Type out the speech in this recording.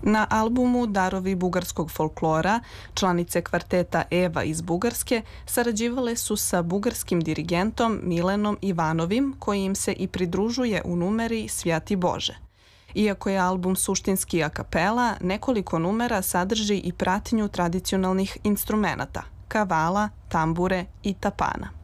Na albumu Darovi bugarskog folklora članice kvarteta Eva iz Bugarske sarađivale su sa bugarskim dirigentom Milenom Ivanovim, koji im se i pridružuje u numeri Svjati Bože. Iako je album suštinski a kapela, nekoliko numera sadrži i pratnju tradicionalnih instrumenata – kavala, tambure i tapana.